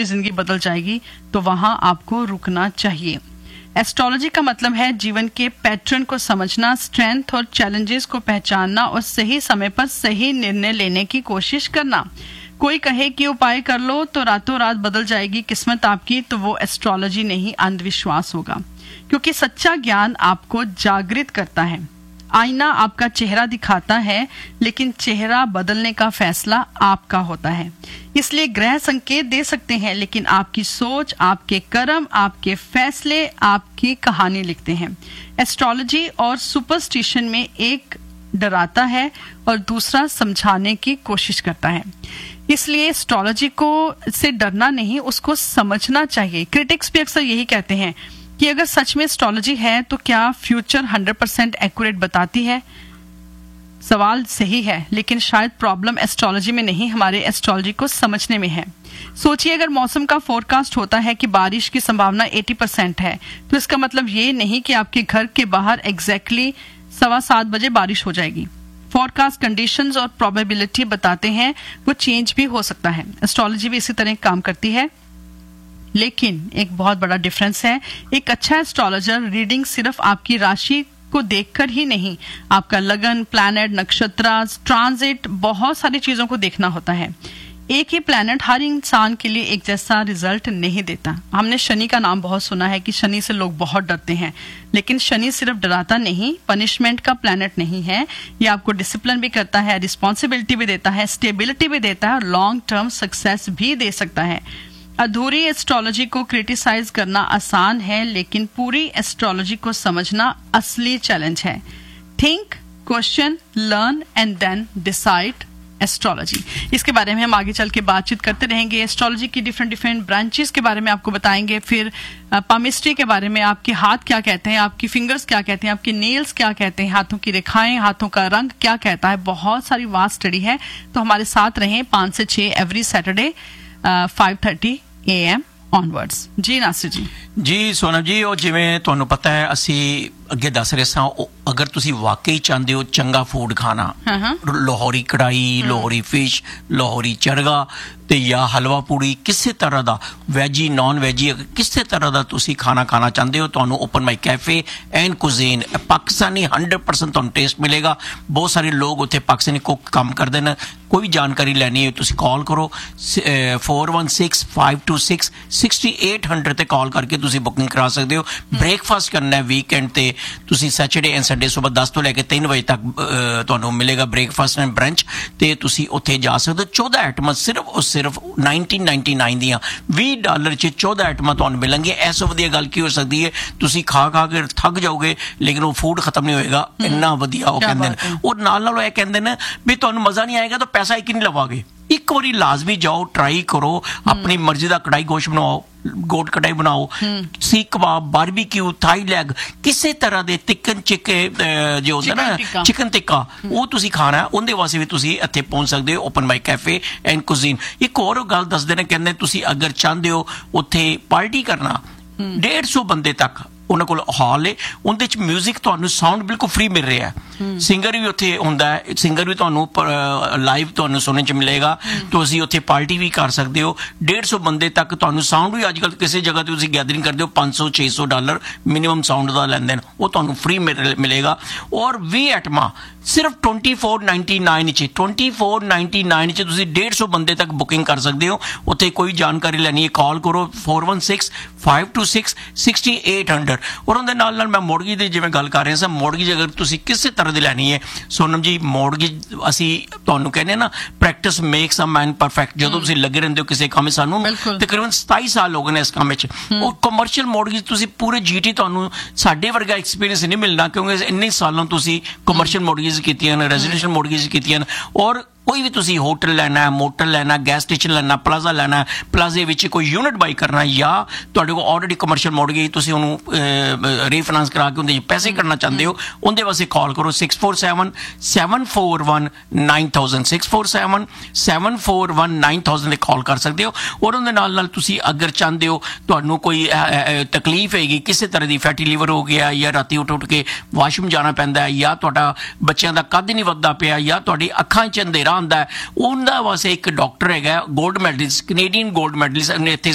जिंदगी बदल जाएगी, तो वहां आपको रुकना चाहिए। एस्ट्रोलॉजी का मतलब है जीवन के पैटर्न को समझना, स्ट्रेंथ और चैलेंजेस को पहचानना और सही समय पर सही निर्णय लेने की कोशिश करना। कोई कहे कि उपाय कर लो तो रातों रात बदल जाएगी किस्मत आपकी, तो वो एस्ट्रोलॉजी नहीं, अंधविश्वास होगा। क्योंकि सच्चा ज्ञान आपको जागृत करता है। आईना आपका चेहरा दिखाता है, लेकिन चेहरा बदलने का फैसला आपका होता है। इसलिए ग्रह संकेत दे सकते हैं, लेकिन आपकी सोच, आपके कर्म, आपके फैसले आपकी कहानी लिखते हैं। एस्ट्रोलॉजी और सुपरस्टिशन में एक डराता है और दूसरा समझाने की कोशिश करता है। इसलिए एस्ट्रोलॉजी को से डरना नहीं, उसको समझना चाहिए। क्रिटिक्स भी अक्सर यही कहते हैं कि अगर सच में एस्ट्रोलॉजी है तो क्या फ्यूचर 100% एक्यूरेट बताती है? सवाल सही है, लेकिन शायद प्रॉब्लम एस्ट्रोलॉजी में नहीं, हमारे एस्ट्रोलॉजी को समझने में है। सोचिए, अगर मौसम का फोरकास्ट होता है कि बारिश की संभावना 80% है, तो इसका मतलब ये नहीं कि आपके घर के बाहर एग्जैक्टली 7:15 बजे बारिश हो जाएगी। फोरकास्ट कंडीशंस और प्रोबेबिलिटी बताते हैं, वो चेंज भी हो सकता है। एस्ट्रोलॉजी भी इसी तरह काम करती है, लेकिन एक बहुत बड़ा डिफरेंस है। एक अच्छा एस्ट्रोलॉजर रीडिंग सिर्फ आपकी राशि को देखकर ही नहीं, आपका लगन, प्लैनेट, नक्षत्र, ट्रांजिट, बहुत सारी चीजों को देखना होता है। एक ही प्लैनेट हर इंसान के लिए एक जैसा रिजल्ट नहीं देता। हमने शनि का नाम बहुत सुना है कि शनि से लोग बहुत डरते हैं, लेकिन शनि सिर्फ डराता नहीं, पनिशमेंट का प्लैनेट नहीं है। ये आपको डिसिप्लिन भी करता है, रिस्पॉन्सिबिलिटी भी देता है, स्टेबिलिटी भी देता है और लॉन्ग टर्म सक्सेस भी दे सकता है। अधूरी एस्ट्रोलॉजी को क्रिटिसाइज करना आसान है, लेकिन पूरी एस्ट्रोलॉजी को समझना असली चैलेंज है। Think, question, learn and then decide astrology. इसके बारे में हम आगे चल के बातचीत करते रहेंगे। एस्ट्रोलॉजी की डिफरेंट ब्रांचेस के बारे में आपको बताएंगे, फिर पामिस्ट्री के बारे में, आपके हाथ क्या कहते हैं, आपकी फिंगर्स क्या कहते हैं, आपके नेल्स क्या कहते हैं, हाथों की रेखाएं, हाथों का रंग क्या कहता है। बहुत सारी वास्ट स्टडी है, तो हमारे साथ रहें 5 से 6 एवरी सैटरडे 5:30 AM ऑनवर्ड्स। जी नासिर जी। जी सोनम जी, ਉਹ ਜਿਵੇਂ ਤੁਹਾਨੂੰ ਪਤਾ ਹੈ ਅਸੀਂ ਅੱਗੇ ਦੱਸ ਰਹੇ ਸਾਂ, ਅਗਰ ਤੁਸੀਂ ਵਾਕਈ ਚਾਹੁੰਦੇ ਹੋ ਚੰਗਾ ਫੂਡ ਖਾਣਾ, ਲਾਹੌਰੀ ਕੜਾਈ, ਲਾਹੌਰੀ ਫਿਸ਼, ਲਾਹੌਰੀ ਚਰਗਾ ਤੇ ਜਾਂ ਹਲਵਾ ਪੂੜੀ, ਕਿਸੇ ਤਰ੍ਹਾਂ ਦਾ ਵੈਜੀ ਨਾਨ ਵੈਜੀ ਕਿਸੇ ਤਰ੍ਹਾਂ ਦਾ ਤੁਸੀਂ ਖਾਣਾ ਖਾਣਾ ਚਾਹੁੰਦੇ ਹੋ, ਤੁਹਾਨੂੰ open mic cafe and cuisine Pakistani 100% ਤੁਹਾਨੂੰ ਟੇਸਟ ਮਿਲੇਗਾ। ਬਹੁਤ ਸਾਰੇ ਲੋਕ ਉੱਥੇ ਪਾਕਿਸਤਾਨੀ ਕੁੱਕ ਕੰਮ ਕਰਦੇ ਨੇ। ਕੋਈ ਵੀ ਜਾਣਕਾਰੀ ਲੈਣੀ ਹੈ ਤੁਸੀਂ ਕਾਲ ਕਰੋ 4165266800 ਤੇ ਕਾਲ ਕਰਕੇ ਤੁਸੀਂ ਬੁਕਿੰਗ ਕਰਾ ਸਕਦੇ ਹੋ। ਬ੍ਰੇਕਫਾਸਟ ਕਰਨਾ ਵੀਕਐਂਡ ਤੇ ਤੁਸੀਂ ਸੈਚਰਡੇ ਐਂਡ ਸੰਡੇ ਸਵੇਰ 10 ਤੋਂ ਲੈ ਕੇ 3 ਵਜੇ ਤੱਕ ਤੁਹਾਨੂੰ ਮਿਲੇਗਾ ਬ੍ਰੇਕਫਾਸਟ ਐਂਡ ਬ੍ਰੰਚ, ਤੇ ਤੁਸੀਂ ਉੱਥੇ ਜਾ ਸਕਦੇ ਹੋ। 14 ਆਈਟਮਾਂ ਸਿਰਫ 1999 ਦੀਆਂ, $20 'ਚ 14 ਆਈਟਮਾਂ ਤੁਹਾਨੂੰ ਮਿਲਣਗੀਆਂ। ਇਸ ਤੋਂ ਵਧੀਆ ਗੱਲ ਕੀ ਹੋ ਸਕਦੀ ਹੈ? ਤੁਸੀਂ ਖਾ ਕੇ ਥੱਕ ਜਾਓਗੇ, ਲੇਕਿਨ ਉਹ ਫੂਡ ਖਤਮ ਨਹੀਂ ਹੋਏਗਾ, ਇੰਨਾ ਵਧੀਆ ਉਹ ਕਹਿੰਦੇ ਨੇ। ਔਰ ਨਾਲ ਇਹ ਕਹਿੰਦੇ ਨੇ ਵੀ ਤੁਹਾਨੂੰ ਮਜ਼ਾ ਨਹੀਂ ਆਏਗਾ ਤਾਂ ਪੈਸਾ ਇੱਕ ਨਹੀਂ ਲਵਾਂਗੇ। ਇੱਕ ਵਾਰੀ ਲਾਜ਼ਮੀ ਜਾਓ, ਟਰਾਈ ਕਰੋ, ਆਪਣੀ ਮਰਜ਼ੀ ਦਾ ਕੜਾਈ ਗੋਸ਼ਤ ਬਣਾਓ, ਗੋਟ ਕੜਾਈ ਬਣਾਓ, ਸੀਖ ਕਬਾਬ, ਬਾਰਬੀਕਿਊ, ਥਾਈ ਲੈਗ, ਕਿਸੇ ਤਰ੍ਹਾਂ ਦੇ ਚਿਕਨ ਜੋ ਹੁੰਦਾ ਨਾ ਚਿਕਨ ਟਿੱਕਾ, ਉਹ ਤੁਸੀਂ ਖਾਣਾ, ਉਹਦੇ ਵਾਸਤੇ ਵੀ ਤੁਸੀਂ ਇੱਥੇ ਪਹੁੰਚ ਸਕਦੇ ਹੋ open mic cafe and cuisine. ਇੱਕ ਹੋਰ ਗੱਲ ਦੱਸਦੇ ਨੇ, ਕਹਿੰਦੇ ਤੁਸੀਂ ਅਗਰ ਚਾਹੁੰਦੇ ਹੋ ਉੱਥੇ ਪਾਰਟੀ ਕਰਨਾ 150 ਬੰਦੇ ਤੱਕ ਉਹਨਾਂ ਕੋਲ ਹਾਲ ਹੈ, ਉਹਦੇ 'ਚ ਮਿਊਜ਼ਿਕ ਤੁਹਾਨੂੰ ਸਾਊਂਡ ਬਿਲਕੁਲ ਫ੍ਰੀ ਮਿਲ ਰਿਹਾ। ਸਿੰਗਰ ਵੀ ਉੱਥੇ ਹੁੰਦਾ ਹੈ, ਸਿੰਗਰ ਵੀ ਤੁਹਾਨੂੰ ਲਾਈਵ ਤੁਹਾਨੂੰ ਸੁਣਨ 'ਚ ਮਿਲੇਗਾ। ਤੁਸੀਂ ਉੱਥੇ ਪਾਰਟੀ ਵੀ ਕਰ ਸਕਦੇ ਹੋ। 150 ਬੰਦੇ ਤੱਕ ਤੁਹਾਨੂੰ ਸਾਊਂਡ ਵੀ, ਅੱਜ ਕੱਲ੍ਹ ਕਿਸੇ ਜਗ੍ਹਾ 'ਤੇ ਤੁਸੀਂ ਗੈਦਰਿੰਗ ਕਰਦੇ ਹੋ $500-600 ਮਿਨੀਮਮ ਸਾਊਂਡ ਦਾ ਲੈਂਦੇ ਨੇ, ਉਹ ਤੁਹਾਨੂੰ ਫ੍ਰੀ ਮਿਲੇਗਾ। ਔਰ 20 ਆਈਟਮਾਂ ਸਿਰਫ $24.99 'ਚ 24.99 'ਚ ਤੁਸੀਂ 150 ਬੰਦੇ ਤੱਕ ਬੁਕਿੰਗ ਕਰ ਸਕਦੇ ਹੋ। ਉੱਥੇ ਕੋਈ ਜਾਣਕਾਰੀ ਲੈਣੀ ਹੈ ਕਾਲ ਕਰੋ 4165266800। ਔਰ ਉਹਦੇ ਨਾਲ ਮੈਂ ਮੋਰਗੇਜ ਦੀ ਜਿਵੇਂ ਗੱਲ ਕਰ ਰਿਹਾ ਸਾਂ, ਮੋਰਗੇਜ ਅਗਰ ਤੁਸੀਂ ਕਿਸੇ ਤਰ੍ਹਾਂ ਦੀ ਲੈਣੀ ਹੈ ਸੋਨਮ ਜੀ, ਮੋਰਗੇਜ ਅਸੀਂ ਤੁਹਾਨੂੰ ਕਹਿੰਦੇ ਨਾ ਪ੍ਰੈਕਟਿਸ ਮੇਕਸ ਅ ਮੈਨ ਪਰਫੈਕਟ। ਜਦੋਂ ਤੁਸੀਂ ਲੱਗੇ ਰਹਿੰਦੇ ਹੋ ਕਿਸੇ ਕੰਮ 'ਚ, ਸਾਨੂੰ ਤਕਰੀਬਨ 27 ਸਾਲ ਹੋ ਗਏ ਨੇ ਇਸ ਕੰਮ 'ਚ। ਉਹ ਕਮਰਸ਼ੀਅਲ ਮੋਰਗੇਜ ਤੁਸੀਂ ਪੂਰੇ GT, ਤੁਹਾਨੂੰ ਸਾਡੇ ਵਰਗਾ ਐਕਸਪੀਰੀਅੰਸ ਨਹੀਂ ਮਿਲਣਾ, ਕਿਉਂਕਿ ਇੰਨੇ ਸਾਲਾਂ ਤੁਸੀਂ ਕਮਰਸ਼ੀਅਲ ਮੋਰਗੇਜ ਕੀਤੀਆਂ ਨੇ, ਰੈਜ਼ੀਡੈਂਸ਼ੀਅਲ ਮੋਰਗੇਜ ਕੀਤੀਆਂ ਨੇ। ਔਰ ਕੋਈ ਵੀ ਤੁਸੀਂ ਹੋਟਲ ਲੈਣਾ ਹੈ, ਮੋਟਰ ਲੈਣਾ, ਗੈਸ ਸਟੇਸ਼ਨ ਲੈਣਾ, ਪਲਾਜ਼ਾ ਲੈਣਾ, ਪਲਾਜ਼ੇ ਵਿੱਚ ਕੋਈ ਯੂਨਿਟ ਬਾਈ ਕਰਨਾ, ਜਾਂ ਤੁਹਾਡੇ ਕੋਲ ਆਲਰੇਡੀ ਕਮਰਸ਼ੀਅਲ ਮੋਰਗੇਜ ਤੁਸੀਂ ਉਹਨੂੰ ਰੀਫਾਈਨਾਂਸ ਕਰਾ ਕੇ ਉਹਦੇ ਪੈਸੇ ਕਰਨਾ ਚਾਹੁੰਦੇ ਹੋ, ਉਹਦੇ ਵਾਸਤੇ ਕਾਲ ਕਰੋ 647-741-9000 647-741-9000 ਤੇ ਕਾਲ ਕਰ ਸਕਦੇ ਹੋ। ਔਰ ਉਹਦੇ ਨਾਲ ਤੁਸੀਂ ਅਗਰ ਚਾਹੁੰਦੇ ਹੋ, ਤੁਹਾਨੂੰ ਕੋਈ ਤਕਲੀਫ ਹੈਗੀ ਕਿਸੇ ਤਰ੍ਹਾਂ ਦੀ, ਫੈਟੀ ਲੀਵਰ ਹੋ ਗਿਆ, ਜਾਂ ਰਾਤੀ ਉੱਠ ਕੇ ਵਾਸ਼ਰੂਮ ਜਾਣਾ ਪੈਂਦਾ ਹੈ, ਜਾਂ ਤੁਹਾਡਾ ਬੱਚਿਆਂ ਦਾ ਕੱਦ ਨਹੀਂ ਵੱਧਦਾ ਪਿਆ, ਜਾਂ ਤੁਹਾਡੀ ਅੱਖਾਂ 'ਚ ਅੰਧੇਰਾ ਆਉਂਦਾ ਹੈ, ਉਹਨਾਂ ਵਾਸਤੇ ਇੱਕ ਡਾਕਟਰ ਹੈਗਾ, gold medallist, Canadian gold medallist, ਇੱਥੇ